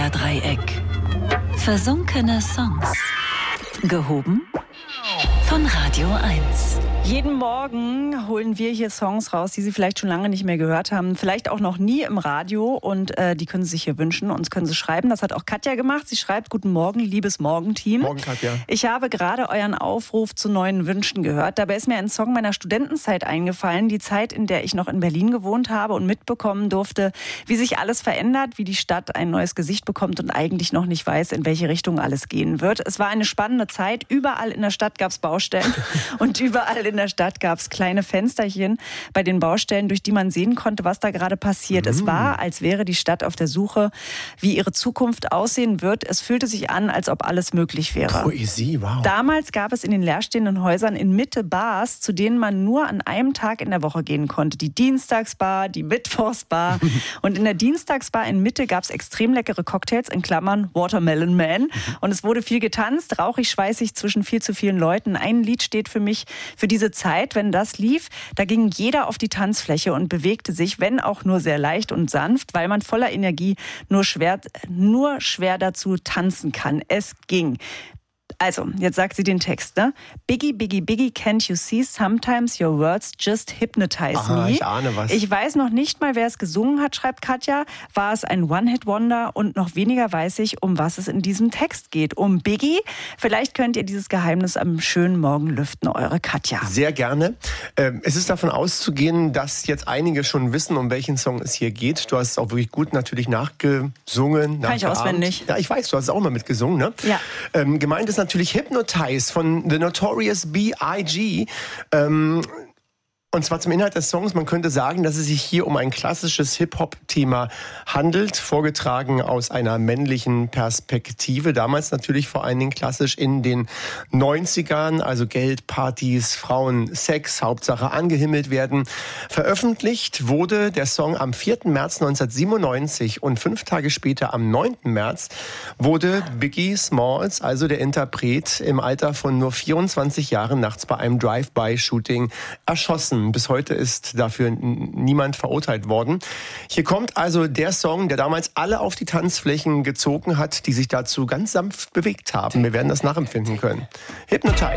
Bermuda-Dreieck. Versunkene Songs. Gehoben von Radio 1. Jeden Morgen holen wir hier Songs raus, die Sie vielleicht schon lange nicht mehr gehört haben, vielleicht auch noch nie im Radio, und die können Sie sich hier wünschen. Uns können Sie schreiben. Das hat auch Katja gemacht. Sie schreibt: Guten Morgen, liebes Morgenteam. Morgen, Katja. Ich habe gerade euren Aufruf zu neuen Wünschen gehört. Dabei ist mir ein Song meiner Studentenzeit eingefallen, die Zeit, in der ich noch in Berlin gewohnt habe und mitbekommen durfte, wie sich alles verändert, wie die Stadt ein neues Gesicht bekommt und eigentlich noch nicht weiß, in welche Richtung alles gehen wird. Es war eine spannende Zeit. Überall in der Stadt gab es Baustellen und überall in der Stadt gab es kleine Fensterchen bei den Baustellen, durch die man sehen konnte, was da gerade passiert. Es war, als wäre die Stadt auf der Suche, wie ihre Zukunft aussehen wird. Es fühlte sich an, als ob alles möglich wäre. Poesie, wow. Damals gab es in den leerstehenden Häusern in Mitte Bars, zu denen man nur an einem Tag in der Woche gehen konnte. Die Dienstagsbar, die Mittwochsbar. Und in der Dienstagsbar in Mitte gab es extrem leckere Cocktails, in Klammern Watermelon Man. Und es wurde viel getanzt, rauchig, schweißig zwischen viel zu vielen Leuten. Ein Lied steht für mich für diese Zeit. Wenn das lief, da ging jeder auf die Tanzfläche und bewegte sich, wenn auch nur sehr leicht und sanft, weil man voller Energie nur schwer dazu tanzen kann. Es ging. Also, jetzt sagt sie den Text, ne? Biggie, Biggie, Biggie, can't you see? Sometimes your words just hypnotize me. Ich ahne was. Ich weiß noch nicht mal, wer es gesungen hat, schreibt Katja. War es ein One-Hit-Wonder? Und noch weniger weiß ich, um was es in diesem Text geht. Um Biggie? Vielleicht könnt ihr dieses Geheimnis am schönen Morgen lüften, eure Katja. Sehr gerne. Es ist davon auszugehen, dass jetzt einige schon wissen, um welchen Song es hier geht. Du hast es auch wirklich gut natürlich nachgesungen. Kann ich auswendig. Ja, ich weiß, du hast es auch mal mitgesungen, ne? Ja. Gemeint ist natürlich Hypnotize von The Notorious B.I.G. Und zwar zum Inhalt des Songs. Man könnte sagen, dass es sich hier um ein klassisches Hip-Hop-Thema handelt, vorgetragen aus einer männlichen Perspektive. Damals natürlich vor allen Dingen klassisch in den 90ern, also Geld, Partys, Frauen, Sex, Hauptsache angehimmelt werden. Veröffentlicht wurde der Song am 4. März 1997 und 5 Tage später, am 9. März, wurde Biggie Smalls, also der Interpret, im Alter von nur 24 Jahren nachts bei einem Drive-by-Shooting erschossen. Bis heute ist dafür niemand verurteilt worden. Hier kommt also der Song, der damals alle auf die Tanzflächen gezogen hat, die sich dazu ganz sanft bewegt haben. Wir werden das nachempfinden können. Hypnotize.